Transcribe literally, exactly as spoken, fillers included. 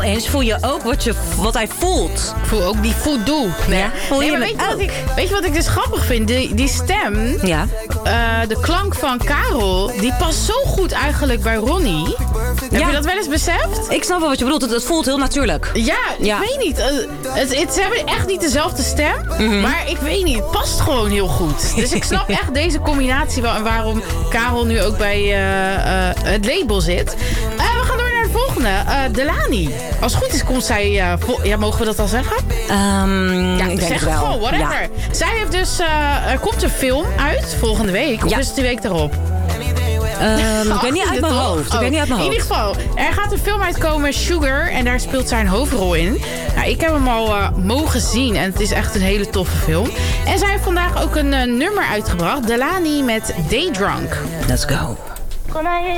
eens voel je ook wat, je, wat hij voelt. Ik voel ook die voodoo. Nee, Ja, voel nee je maar hem weet je, wat ook? ik, weet je wat ik dus grappig vind? Die, die stem, Ja. uh, de klank van Karel, die past zo goed eigenlijk bij Ronnie. Heb Ja. je dat wel eens beseft? Ik snap wel wat je bedoelt. Het, het voelt heel natuurlijk. Ja, ik Ja. weet niet. Uh, het, het, ze hebben echt niet dezelfde stem. Mhm. Maar ik weet niet, het past gewoon heel goed. Dus ik snap echt deze combinatie wel en waarom Karel nu ook bij uh, uh, het label zit. Uh, we gaan door naar de volgende. Uh, Delani. Als het goed is komt zij... Uh, vol- ja, mogen we dat al zeggen? Um, Ja, ik denk zeg het het wel. gewoon, whatever. Ja. Zij heeft dus... Uh, er komt een film uit volgende week. Of Ja. is het de week daarop? Um, ik weet niet uit mijn Toch? hoofd. Ik Oh, weet niet uit mijn in hoofd. ieder geval, er gaat een film uitkomen, Sugar. En daar speelt zij een hoofdrol in. Nou, ik heb hem al uh, mogen zien. En het is echt een hele toffe film. En zij heeft vandaag ook een uh, nummer uitgebracht. Delani met Day Drunk. Let's go.